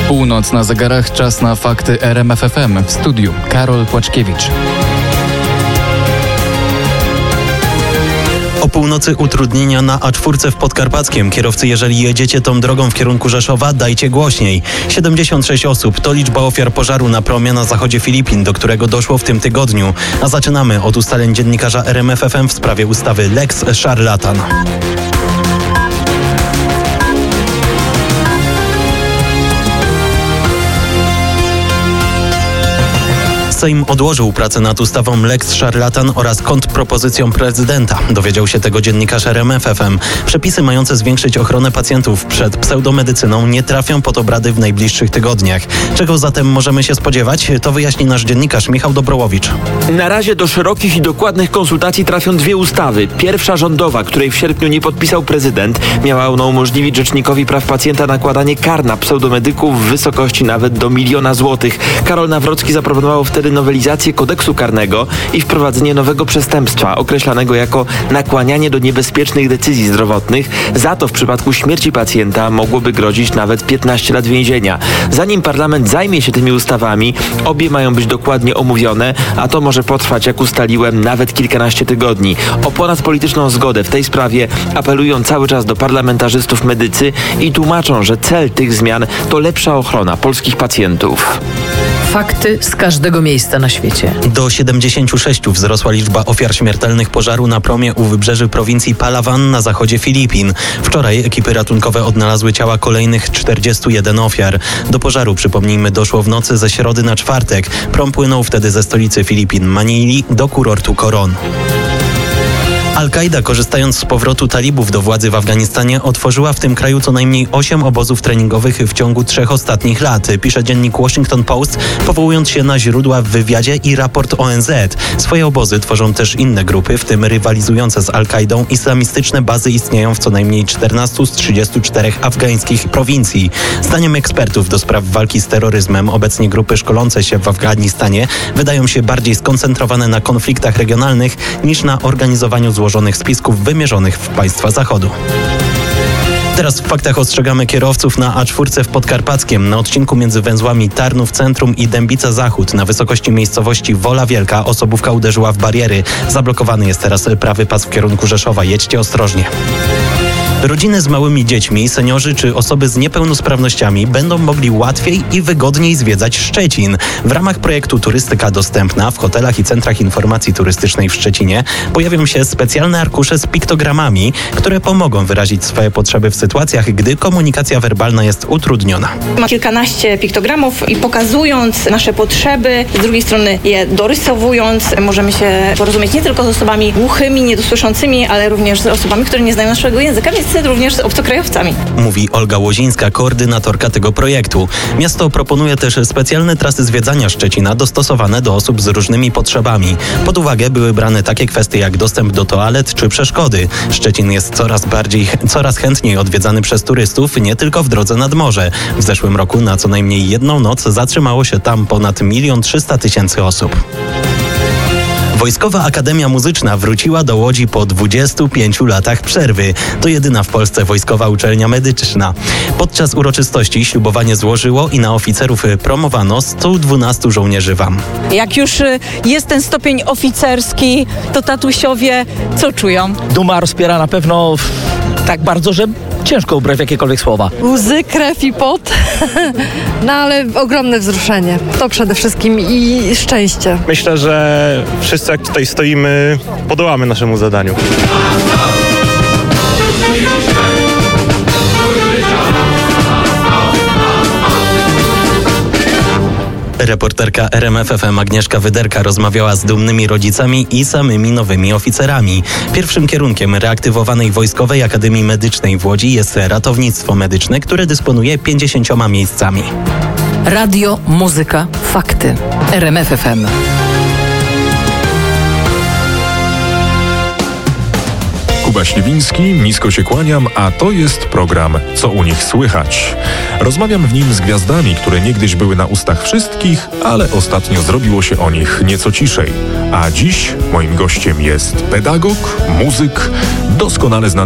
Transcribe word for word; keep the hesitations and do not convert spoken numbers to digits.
Północ na zegarach, czas na fakty R M F F M. W studiu Karol Płaczkiewicz. O północy utrudnienia na A cztery w Podkarpackiem. Kierowcy, jeżeli jedziecie tą drogą w kierunku Rzeszowa, dajcie głośniej. siedemdziesiąt sześć osób to liczba ofiar pożaru na promie na zachodzie Filipin, do którego doszło w tym tygodniu. A zaczynamy od ustaleń dziennikarza R M F F M w sprawie ustawy Lex Szarlatan. Sejm odłożył pracę nad ustawą Lex Szarlatan oraz kontrpropozycją prezydenta. Dowiedział się tego dziennikarz R M F F M. Przepisy mające zwiększyć ochronę pacjentów przed pseudomedycyną nie trafią pod obrady w najbliższych tygodniach. Czego zatem możemy się spodziewać? To wyjaśni nasz dziennikarz Michał Dobrołowicz. Na razie do szerokich i dokładnych konsultacji trafią dwie ustawy. Pierwsza rządowa, której w sierpniu nie podpisał prezydent. Miała ona umożliwić Rzecznikowi Praw Pacjenta nakładanie kar na pseudomedyków w wysokości nawet do miliona złotych. Karol Nawrocki zaproponował wtedy nowelizację kodeksu karnego i wprowadzenie nowego przestępstwa określanego jako nakłanianie do niebezpiecznych decyzji zdrowotnych. Za to w przypadku śmierci pacjenta mogłoby grozić nawet piętnaście lat więzienia. Zanim parlament zajmie się tymi ustawami, obie mają być dokładnie omówione, a to może potrwać, jak ustaliłem, nawet kilkanaście tygodni. O ponadpolityczną zgodę w tej sprawie apelują cały czas do parlamentarzystów medycy i tłumaczą, że cel tych zmian to lepsza ochrona polskich pacjentów. Fakty z każdego miejsca na świecie. Do siedemdziesięciu sześciu wzrosła liczba ofiar śmiertelnych pożaru na promie u wybrzeży prowincji Palawan na zachodzie Filipin. Wczoraj ekipy ratunkowe odnalazły ciała kolejnych czterdziestu jeden ofiar. Do pożaru, przypomnijmy, doszło w nocy ze środy na czwartek. Prom płynął wtedy ze stolicy Filipin, Manili, do kurortu Coron. Al-Kaida, korzystając z powrotu talibów do władzy w Afganistanie, otworzyła w tym kraju co najmniej osiem obozów treningowych w ciągu trzech ostatnich lat, pisze dziennik Washington Post, powołując się na źródła w wywiadzie i raport O N Z. Swoje obozy tworzą też inne grupy, w tym rywalizujące z Al-Kaidą islamistyczne bazy istnieją w co najmniej czternastu z trzydziestu czterech afgańskich prowincji. Zdaniem ekspertów do spraw walki z terroryzmem, obecnie grupy szkolące się w Afganistanie wydają się bardziej skoncentrowane na konfliktach regionalnych niż na organizowaniu złożonych złożonych spisków wymierzonych w państwa Zachodu. Teraz w faktach ostrzegamy kierowców na A cztery w Podkarpackiem. Na odcinku między węzłami Tarnów Centrum i Dębica Zachód na wysokości miejscowości Wola Wielka osobówka uderzyła w bariery. Zablokowany jest teraz prawy pas w kierunku Rzeszowa. Jedźcie ostrożnie. Rodziny z małymi dziećmi, seniorzy czy osoby z niepełnosprawnościami będą mogli łatwiej i wygodniej zwiedzać Szczecin. W ramach projektu Turystyka Dostępna w hotelach i centrach informacji turystycznej w Szczecinie pojawią się specjalne arkusze z piktogramami, które pomogą wyrazić swoje potrzeby w sytuacjach, gdy komunikacja werbalna jest utrudniona. Ma kilkanaście piktogramów i pokazując nasze potrzeby, z drugiej strony je dorysowując, możemy się porozumieć nie tylko z osobami głuchymi, niedosłyszącymi, ale również z osobami, które nie znają naszego języka, więc również z obcokrajowcami. Mówi Olga Łozińska, koordynatorka tego projektu. Miasto proponuje też specjalne trasy zwiedzania Szczecina dostosowane do osób z różnymi potrzebami. Pod uwagę były brane takie kwestie jak dostęp do toalet czy przeszkody. Szczecin jest coraz bardziej, coraz chętniej odwiedzany przez turystów, nie tylko w drodze nad morze. W zeszłym roku na co najmniej jedną noc zatrzymało się tam ponad milion trzysta tysięcy osób. Wojskowa Akademia Muzyczna wróciła do Łodzi po dwudziestu pięciu latach przerwy. To jedyna w Polsce wojskowa uczelnia medyczna. Podczas uroczystości ślubowanie złożyło i na oficerów promowano stu dwunastu żołnierzy W A M. Jak już jest ten stopień oficerski, to tatusiowie co czują? Duma rozpiera na pewno tak bardzo, że ciężko ubrać jakiekolwiek słowa. Łzy, krew i pot, no ale ogromne wzruszenie. To przede wszystkim i szczęście. Myślę, że wszyscy jak tutaj stoimy, podołamy naszemu zadaniu. Reporterka R M F F M Agnieszka Wyderka rozmawiała z dumnymi rodzicami i samymi nowymi oficerami. Pierwszym kierunkiem reaktywowanej Wojskowej Akademii Medycznej w Łodzi jest ratownictwo medyczne, które dysponuje pięćdziesięcioma miejscami. Radio, muzyka, fakty. R M F F M. Kuba Śliwiński, nisko się kłaniam, a to jest program Co u nich słychać. Rozmawiam w nim z gwiazdami, które niegdyś były na ustach wszystkich, ale ostatnio zrobiło się o nich nieco ciszej. A dziś moim gościem jest pedagog, muzyk, doskonale znany